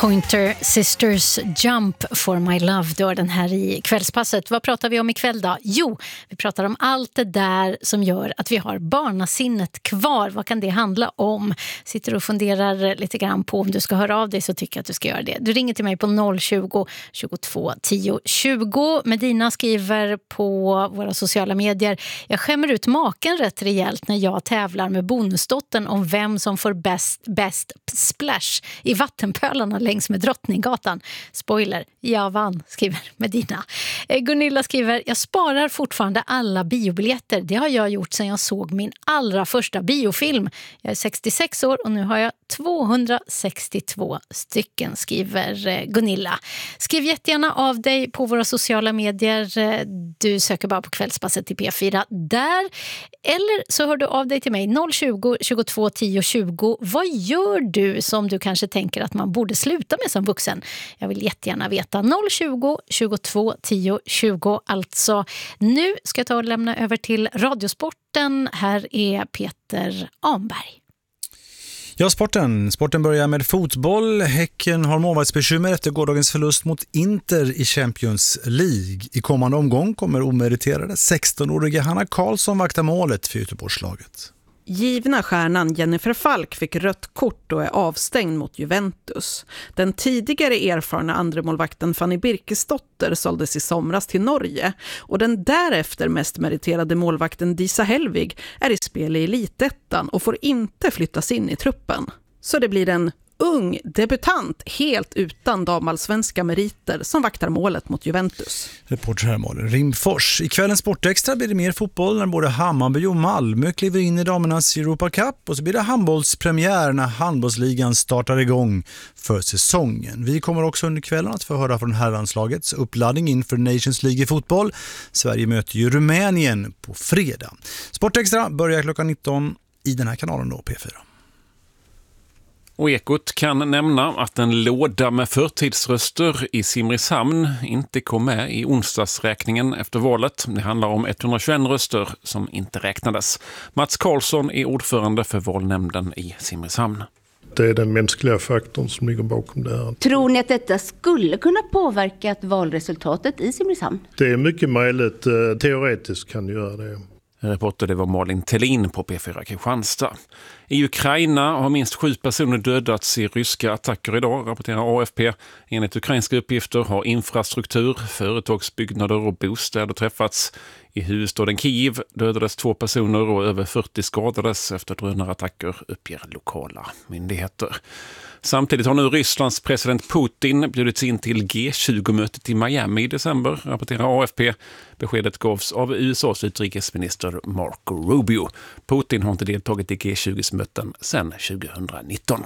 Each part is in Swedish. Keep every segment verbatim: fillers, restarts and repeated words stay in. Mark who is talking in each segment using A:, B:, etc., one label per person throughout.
A: Pointer Sisters Jump for My Love, då den här i kvällspasset. Vad pratar vi om ikväll då? Jo, vi pratar om allt det där som gör att vi har barnasinnet kvar. Vad kan det handla om? Sitter och funderar lite grann på om du ska höra av dig, så tycker jag att du ska göra det. Du ringer till mig på noll tjugo, tjugotvå, tio, tjugo. Medina skriver på våra sociala medier: jag skämmer ut maken rätt rejält när jag tävlar med bonusdottern om vem som får bäst, bäst splash i vattenpölarna längs med Drottninggatan. Spoiler, jag vann, skriver Medina. Gunilla skriver: jag sparar fortfarande alla biobiljetter. Det har jag gjort sedan jag såg min allra första biofilm. Jag är sextiosex år och nu har jag tvåhundrasextiotvå stycken, skriver Gunilla. Skriv jättegärna av dig på våra sociala medier. Du söker bara på Kvällspasset i P fyra där. Eller så hör du av dig till mig noll tjugo, tjugotvå, tio, tjugo. Vad gör du som du kanske tänker att man borde sluta med som vuxen? Jag vill jättegärna veta. noll tjugo, tjugotvå, tio, tjugo. Alltså, nu ska jag ta och lämna över till Radiosporten. Här är Peter Amberg.
B: Ja, sporten. Sporten börjar med fotboll. Häcken har målvaktsbekymmer efter gårdagens förlust mot Inter i Champions League. I kommande omgång kommer omeriterade sexton-åriga Hanna Karlsson vakta målet för Göteborgslaget.
C: Givna stjärnan Jennifer Falk fick rött kort och är avstängd mot Juventus. Den tidigare erfarna andremålvakten Fanny Birkesdotter såldes i somras till Norge, och den därefter mest meriterade målvakten Disa Helvig är i spel i Elitettan och får inte flyttas in i truppen. Så det blir en ung debutant helt utan damallsvenska meriter som vaktar målet mot Juventus.
B: Reporter här Malin Rimfors. I kvällens Sportextra blir det mer fotboll när både Hammarby och Malmö kliver in i damernas Europa Cup, och så blir det handbollspremiär när handbollsligan startar igång för säsongen. Vi kommer också under kvällen att få höra från herrlandslagets uppladdning inför Nations League i fotboll. Sverige möter ju Rumänien på fredag. Sportextra börjar klockan nitton i den här kanalen då, P fyra.
D: Och Ekot kan nämna att en låda med förtidsröster i Simrishamn inte kom med i onsdagsräkningen efter valet. Det handlar om etthundratjugoett röster som inte räknades. Mats Karlsson är ordförande för valnämnden i Simrishamn.
E: Det är den mänskliga faktorn som ligger bakom det här.
F: Tror ni att detta skulle kunna påverka valresultatet i Simrishamn?
E: Det är mycket möjligt. Teoretiskt kan det göra det.
D: Reporter det var Malin Tellin på P fyra Kristianstad. I Ukraina har minst sju personer dödats i ryska attacker idag, rapporterar A F P. Enligt ukrainska uppgifter har infrastruktur, företagsbyggnader och bostäder träffats. I huvudstaden Kiev dödades två personer och över fyrtio skadades efter drönarattacker, uppger lokala myndigheter. Samtidigt har nu Rysslands president Putin bjudits in till G tjugo-mötet i Miami i december, rapporterar A F P. Beskedet gavs av U S A:s utrikesminister Marco Rubio. Putin har inte deltagit i G tjugo-möten sedan tjugohundranitton.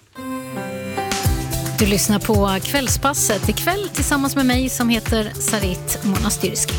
A: Du lyssnar på Kvällspasset ikväll tillsammans med mig som heter Sarit Monastyrski.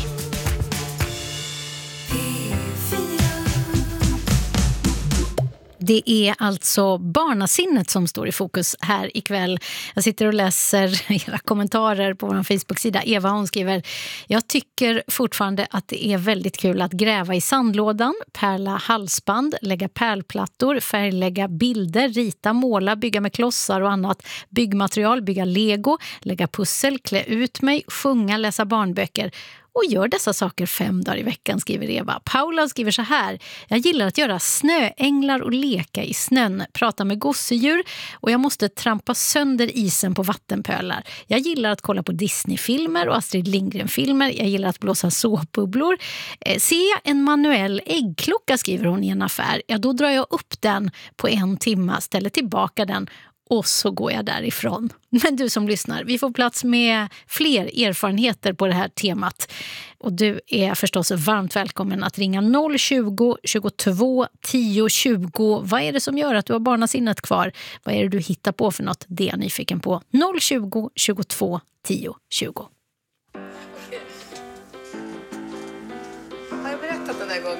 A: Det är alltså barnasinnet som står i fokus här ikväll. Jag sitter och läser era kommentarer på vår Facebook-sida. Eva, hon skriver: jag tycker fortfarande att det är väldigt kul att gräva i sandlådan, pärla halsband, lägga pärlplattor, färglägga bilder, rita, måla, bygga med klossar och annat byggmaterial, bygga lego, lägga pussel, klä ut mig, sjunga, läsa barnböcker. Och gör dessa saker fem dagar i veckan, skriver Eva. Paula skriver så här: jag gillar att göra snöänglar och leka i snön, prata med gosedjur, och jag måste trampa sönder isen på vattenpölar. Jag gillar att kolla på Disney-filmer och Astrid Lindgren-filmer. Jag gillar att blåsa såpbubblor. Eh, ser jag en manuell äggklocka, skriver hon i en affär, ja då drar jag upp den på en timme, ställer tillbaka den och så går jag därifrån. Men du som lyssnar, vi får plats med fler erfarenheter på det här temat. Och du är förstås varmt välkommen att ringa noll tjugo, tjugotvå, tio, tjugo. Vad är det som gör att du har barnasinnet kvar? Vad är det du hittar på för något? Det är jag nyfiken på. noll tjugo, tjugotvå, tio, tjugo.